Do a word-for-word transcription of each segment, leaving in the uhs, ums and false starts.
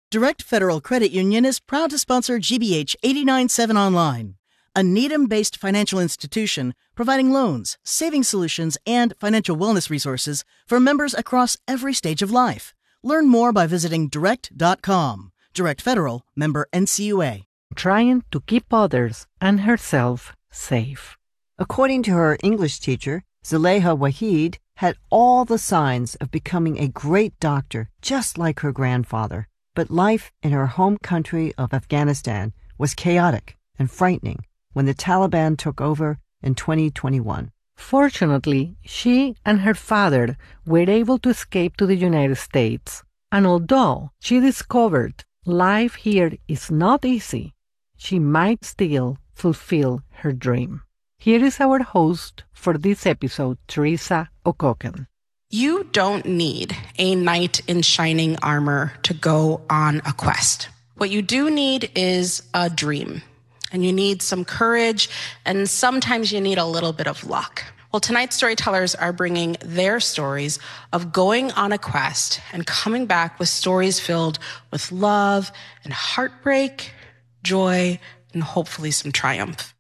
Direct Federal Credit Union is proud to sponsor G B H eight nine seven Online, a Needham-based financial institution providing loans, saving solutions, and financial wellness resources for members across every stage of life. Learn more by visiting direct dot com. Direct Federal, member N C U A. Trying to keep others and herself safe. According to her English teacher, Zaleha Waheed had all the signs of becoming a great doctor, just like her grandfather. But life in her home country of Afghanistan was chaotic and frightening when the Taliban took over in twenty twenty-one. Fortunately, she and her father were able to escape to the United States. And although she discovered life here is not easy, she might still fulfill her dream. Here is our host for this episode, Teresa O'Coken. You don't need a knight in shining armor to go on a quest. What you do need is a dream, and you need some courage, and sometimes you need a little bit of luck. Well, tonight's storytellers are bringing their stories of going on a quest and coming back with stories filled with love and heartbreak, joy, and hopefully some triumph.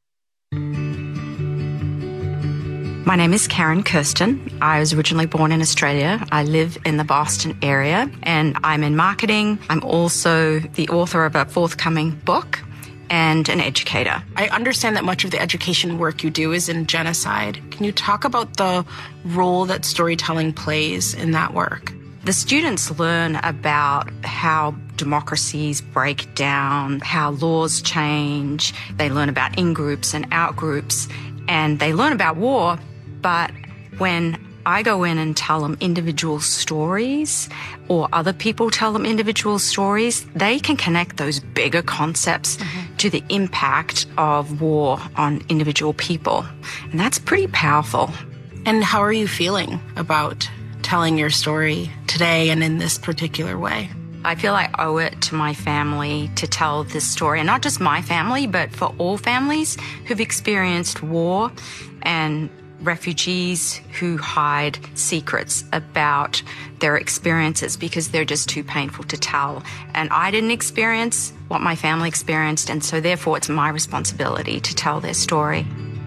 My name is Karen Kirsten. I was originally born in Australia. I live in the Boston area and I'm in marketing. I'm also the author of a forthcoming book and an educator. I understand that much of the education work you do is in genocide. Can you talk about the role that storytelling plays in that work? The students learn about how democracies break down, how laws change. They learn about in-groups and out-groups, and they learn about war. But when I go in and tell them individual stories, or other people tell them individual stories, they can connect those bigger concepts mm-hmm. to the impact of war on individual people. And that's pretty powerful. And how are you feeling about telling your story today and in this particular way? I feel I owe it to my family to tell this story, and not just my family, but for all families who've experienced war and refugees who hide secrets about their experiences because they're just too painful to tell. And I didn't experience what my family experienced, and so therefore it's my responsibility to tell their story.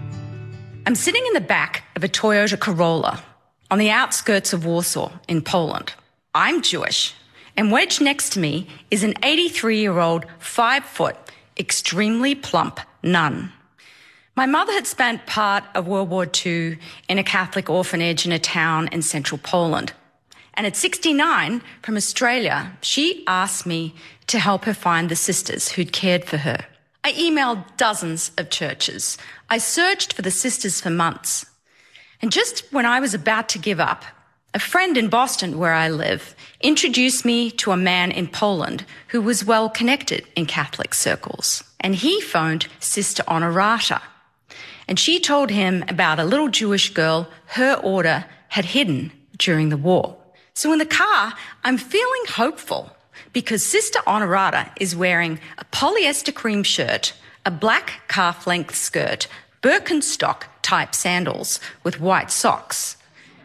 I'm sitting in the back of a Toyota Corolla on the outskirts of Warsaw in Poland. I'm Jewish, and wedged next to me is an eighty-three-year-old, five-foot, extremely plump nun. My mother had spent part of World War Two in a Catholic orphanage in a town in central Poland. And at sixty-nine, from Australia, she asked me to help her find the sisters who'd cared for her. I emailed dozens of churches. I searched for the sisters for months. And just when I was about to give up, a friend in Boston, where I live, introduced me to a man in Poland who was well connected in Catholic circles. And he phoned Sister Honorata. And she told him about a little Jewish girl her order had hidden during the war. So in the car, I'm feeling hopeful because Sister Honorata is wearing a polyester cream shirt, a black calf-length skirt, Birkenstock-type sandals with white socks.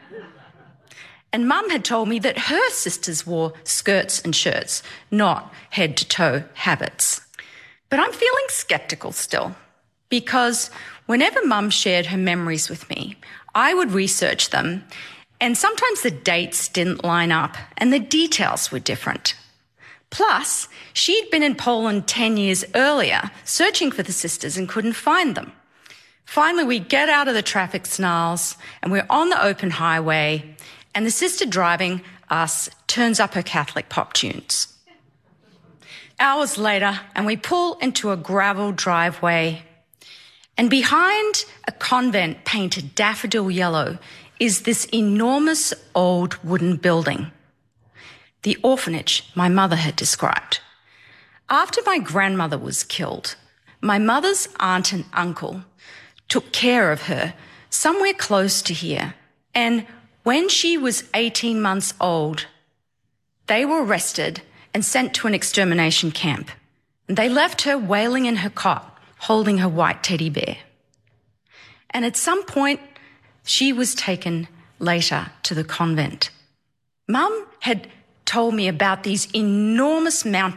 And Mum had told me that her sisters wore skirts and shirts, not head-to-toe habits. But I'm feeling skeptical still because whenever Mum shared her memories with me, I would research them, and sometimes the dates didn't line up and the details were different. Plus, she'd been in Poland ten years earlier searching for the sisters and couldn't find them. Finally, we get out of the traffic snarls and we're on the open highway, and the sister driving us turns up her Catholic pop tunes. Hours later, and we pull into a gravel driveway, and behind a convent painted daffodil yellow is this enormous old wooden building, the orphanage my mother had described. After my grandmother was killed, my mother's aunt and uncle took care of her somewhere close to here. And when she was eighteen months old, they were arrested and sent to an extermination camp. And they left her wailing in her cot, holding her white teddy bear. And at some point, she was taken later to the convent. Mum had told me about these enormous mountain